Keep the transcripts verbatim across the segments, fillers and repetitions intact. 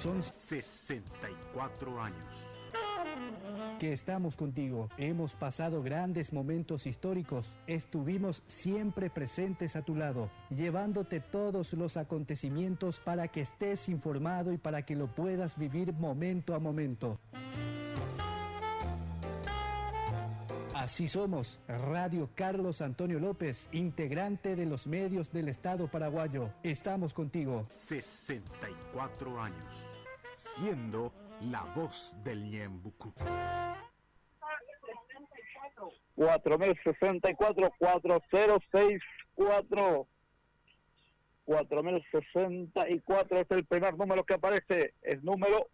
Son sesenta y cuatro años que estamos contigo. Hemos pasado grandes momentos históricos. Estuvimos siempre presentes a tu lado, llevándote todos los acontecimientos para que estés informado y para que lo puedas vivir momento a momento. Así somos, Radio Carlos Antonio López, integrante de los medios del Estado paraguayo. Estamos contigo. sesenta y cuatro años, siendo la voz del Ñembucú. cuatro mil sesenta y cuatro, cuatro cero seis cuatro. cuatro mil sesenta y cuatro es el primer número que aparece. Es número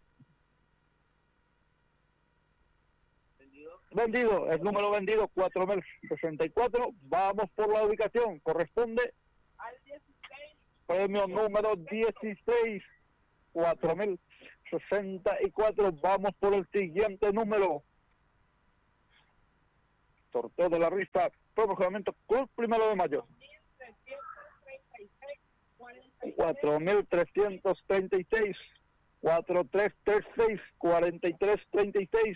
vendido, es número vendido, cuatro mil sesenta y cuatro. Vamos por la ubicación, corresponde al dieciséis. Premio número dieciséis, cuatro mil sesenta y cuatro. Vamos por el siguiente número. Sorteo de la rifa, promocionamiento Club Primero de Mayo. cuatro mil trescientos treinta y seis, cuatro tres tres seis, cuatro tres tres seis.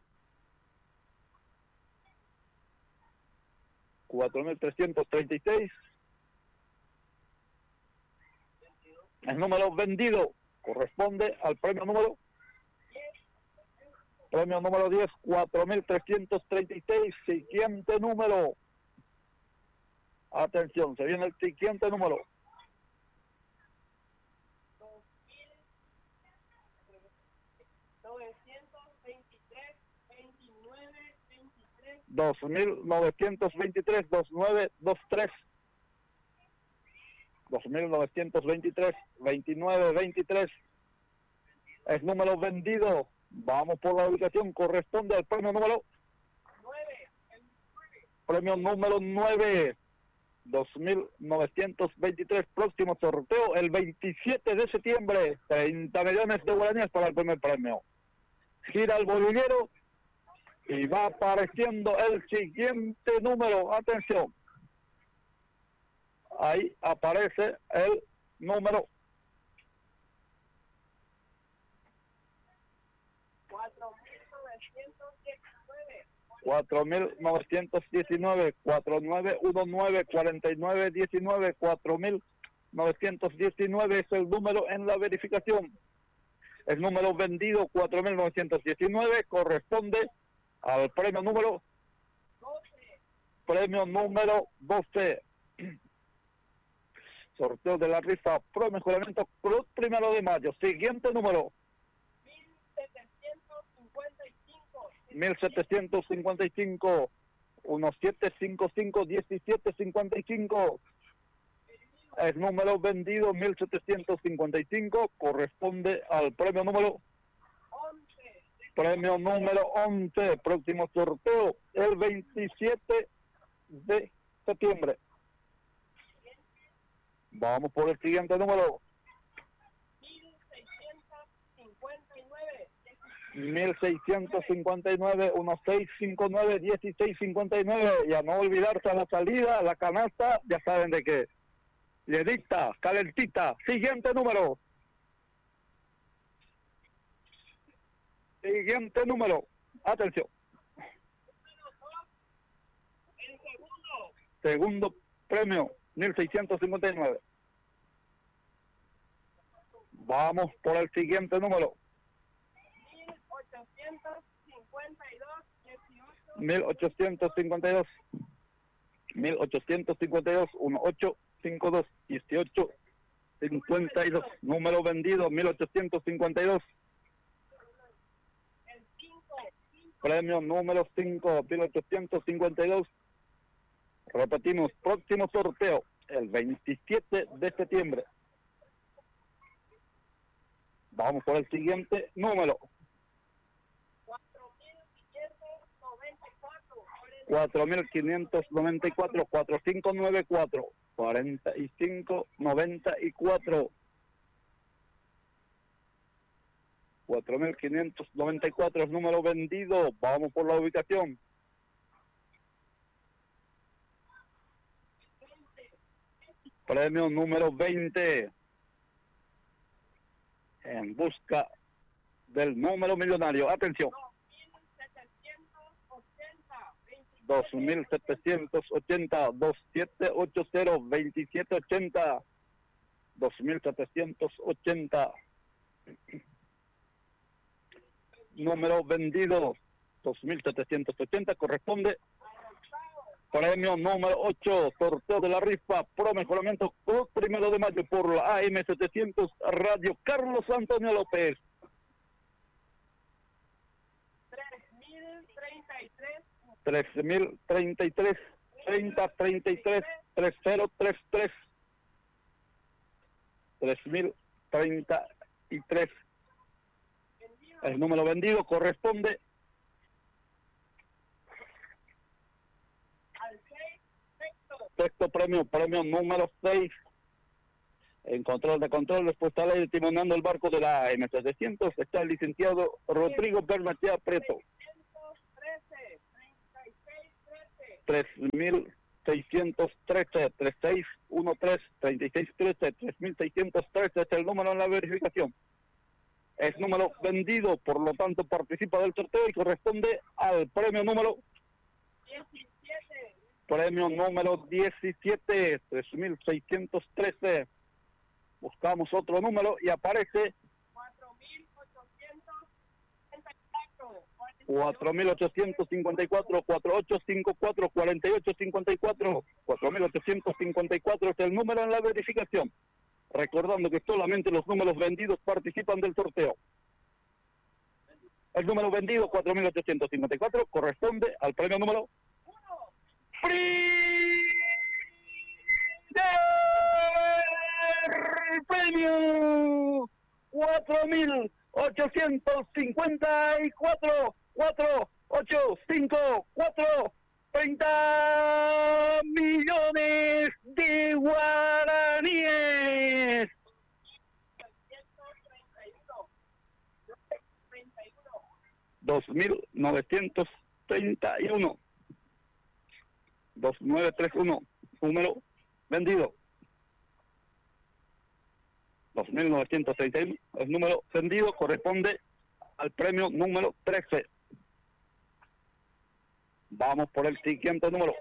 cuatro mil trescientos treinta y seis. El número vendido corresponde al premio número premio número diez, cuatro mil trescientos treinta y seis. Siguiente número. Atención, se viene el siguiente número. dos mil novecientos veintitrés, veintinueve veintitrés. dos mil novecientos veintitrés, veintinueve veintitrés. Es número vendido. Vamos por la ubicación, corresponde al premio número nueve. Premio número nueve, dos mil novecientos veintitrés. Próximo sorteo el veintisiete de septiembre. treinta millones de guaraníes para el primer premio. Gira el bolillero y va apareciendo el siguiente número. Atención. Ahí aparece el número cuatro mil novecientos diecinueve, cuatro nueve uno nueve, cuatro nueve uno nueve, cuatro mil novecientos diecinueve es el número en la verificación. El número vendido cuatro mil novecientos diecinueve corresponde al premio número doce. Premio número doce. Sorteo de la rifa Pro Mejoramiento Club Primero de Mayo. Siguiente número mil setecientos cincuenta y cinco, diecisiete cincuenta y cinco, diecisiete cincuenta y cinco. El número vendido mil setecientos cincuenta y cinco corresponde al premio número once. Premio número once, próximo sorteo el veintisiete de septiembre. Vamos por el siguiente número. mil seiscientos cincuenta y nueve, dieciséis cincuenta y nueve, dieciséis cincuenta y nueve. Y a no olvidarse a la salida, la canasta, ya saben de qué. Le dicta, calentita. Siguiente número. Siguiente número. Atención. El segundo. Segundo premio, mil seiscientos cincuenta y nueve. Vamos por el siguiente número. mil ochocientos cincuenta y dos, mil ochocientos cincuenta y dos, dieciocho cincuenta y dos, dieciocho cincuenta y dos. Número vendido mil ochocientos cincuenta y dos. Premio número cinco, mil ochocientos cincuenta y dos. Repetimos, próximo sorteo el veintisiete de septiembre. Vamos por el siguiente número. cuatro mil quinientos noventa y cuatro, cuatro cinco nueve cuatro, cuarenta y cinco noventa y cuatro. cuatro mil quinientos noventa y cuatro es número vendido. Vamos por la ubicación. Premio número veinte. en busca del número millonario. Atención. dos mil setecientos ochenta, dos siete ocho cero, veintisiete ochenta, dos mil setecientos ochenta. Número vendido, dos mil setecientos ochenta, corresponde premio número ocho, sorteo de la rifa, pro mejoramiento, Cruz Primero de Mayo por la A M setecientos Radio Carlos Antonio López. trece mil treinta y tres, treinta, treinta y tres, treinta treinta y tres. tres mil treinta y tres. El número vendido corresponde sexto premio, premio número seis. En control de control, después está ley timonando el barco de la M setecientos, está el licenciado Rodrigo Bernachea Preto. tres mil seiscientos trece, treinta y seis trece, treinta y seis trece, tres mil seiscientos trece es el número en la verificación. Es número vendido, por lo tanto participa del sorteo y corresponde al premio número diecisiete. Premio número diecisiete, tres mil seiscientos trece. Buscamos otro número y aparece cuatro mil ochocientos cincuenta y cuatro, cuatro ocho cinco cuatro, cuarenta y ocho cincuenta y cuatro, cuatro mil ochocientos cincuenta y cuatro es el número en la verificación. Recordando que solamente los números vendidos participan del sorteo. El número vendido, cuatro mil ochocientos cincuenta y cuatro, corresponde al premio número el premio cuatro mil ochocientos cincuenta y cuatro, cuatro ocho cinco cuatro, treinta millones de guaraníes. dos mil novecientos treinta y uno. dos mil novecientos treinta y uno, número vendido. dos mil novecientos treinta y uno, el número vendido corresponde al premio número trece. Vamos por el siguiente número.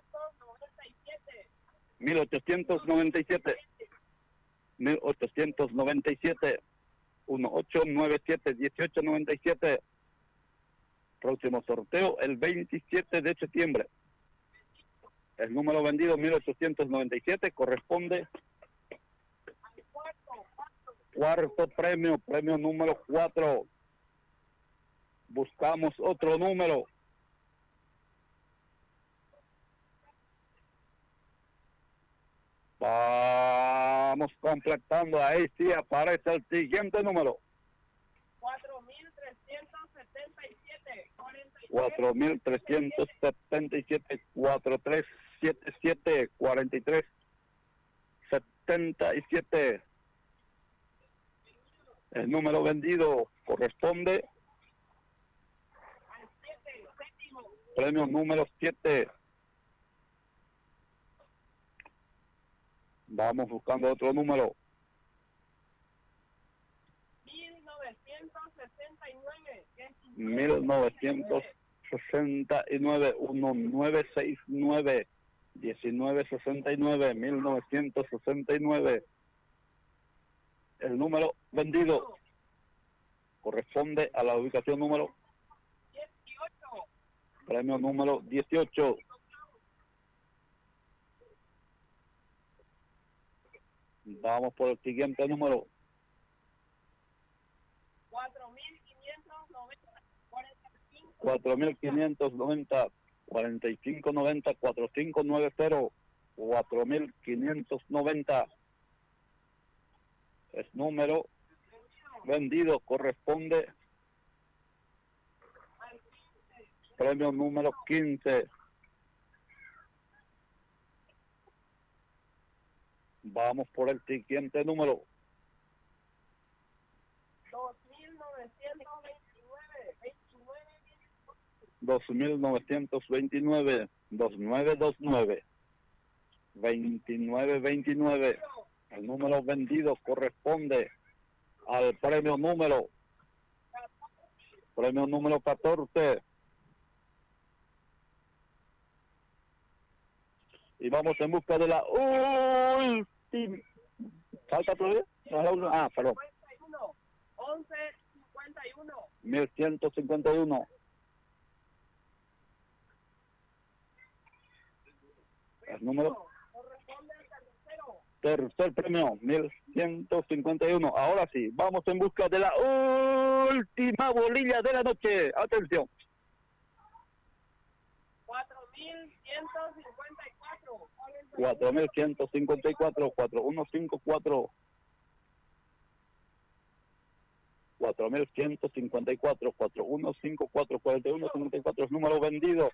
mil ochocientos noventa y siete. mil ochocientos noventa y siete. uno ocho nueve siete, dieciocho noventa y siete. Próximo sorteo el veintisiete de septiembre. El número vendido mil ochocientos noventa y siete corresponde cuarto premio, premio número cuatro. Buscamos otro número. Vamos completando, ahí sí aparece el siguiente número. cuatro mil trescientos setenta y siete, cuatro mil trescientos setenta y siete, cuatro tres siete siete, cuarenta y tres setenta y siete. El número vendido corresponde premio número siete. Vamos buscando otro número. mil novecientos sesenta y nueve. mil novecientos sesenta y nueve, uno nueve seis nueve, diecinueve sesenta y nueve, mil novecientos sesenta y nueve. El número vendido corresponde a la ubicación número dieciocho. Premio número dieciocho. Vamos por el siguiente número. cuatro mil quinientos noventa, cuarenta y cinco. cuatro mil quinientos noventa, cuarenta y cinco noventa, cuatro cinco nueve cero, cuatro mil quinientos noventa. Es número vendido, corresponde premio número quince. Vamos por el siguiente número. dos mil novecientos veintinueve, dos mil novecientos veintinueve, veintinueve veintinueve, veintinueve veintinueve. El número vendido corresponde al premio número, premio número catorce. Y vamos en busca de la última. ¿Falta todavía? Ah, perdón. once cincuenta y uno. mil ciento cincuenta y uno. El número. Corresponde al tercero. Tercer premio, mil ciento cincuenta y uno. Ahora sí, vamos en busca de la última bolilla de la noche. Atención. cuatro mil ciento cincuenta y cuatro. cuatro mil ciento cincuenta y cuatro, cuatro mil ciento cincuenta y cuatro. cuatro mil ciento cincuenta y cuatro, cuatro mil ciento cincuenta y cuatro, cuarenta y uno cincuenta y cuatro es número vendido.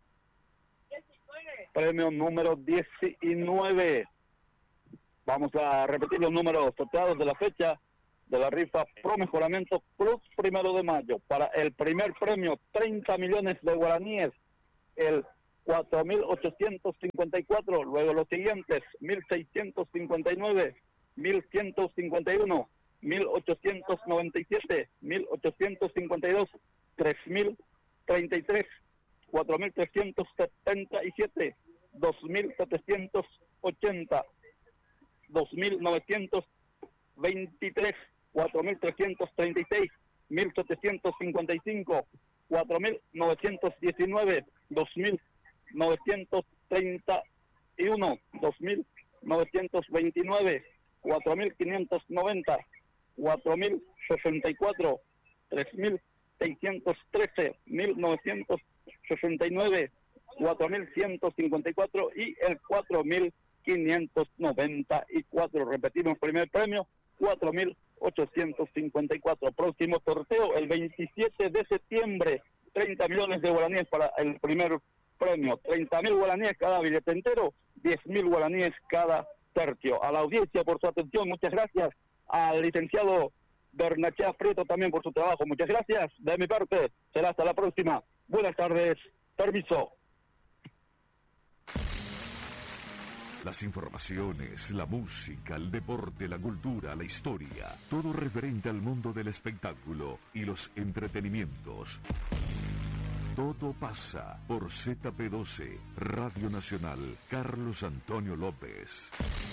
Premio número diecinueve. Vamos a repetir los números sorteados de la fecha de la rifa Pro Mejoramiento Plus primero de mayo. Para el primer premio, treinta millones de guaraníes, el cuatro mil ochocientos cincuenta y cuatro, luego los siguientes, mil seiscientos cincuenta y nueve, mil ciento cincuenta y uno, mil ochocientos noventa y siete, mil ochocientos cincuenta y dos, tres mil treinta y tres, cuatro mil trescientos setenta y siete, dos mil setecientos ochenta, dos mil novecientos veintitrés, cuatro mil trescientos treinta y seis, mil setecientos cincuenta y cinco, cuatro mil novecientos diecinueve, dos mil novecientos treinta y uno, dos mil novecientos veintinueve, cuatro mil quinientos noventa, cuatro mil sesenta y cuatro, tres mil seiscientos trece, mil novecientos sesenta y nueve, cuatro mil ciento cincuenta y cuatro y el cuatro mil quinientos noventa y cuatro. Repetimos, primer premio, cuatro mil ochocientos cincuenta y cuatro. Próximo sorteo, el veintisiete de septiembre, treinta millones de guaraníes para el primer premio, treinta mil guaraníes cada billete entero, diez mil guaraníes cada tercio. A la audiencia por su atención, muchas gracias. Al licenciado Bernachea Prieto también por su trabajo, muchas gracias. De mi parte, será hasta la próxima. Buenas tardes, permiso. Las informaciones, la música, el deporte, la cultura, la historia, todo referente al mundo del espectáculo y los entretenimientos. Todo pasa por Z P doce, Radio Nacional, Carlos Antonio López.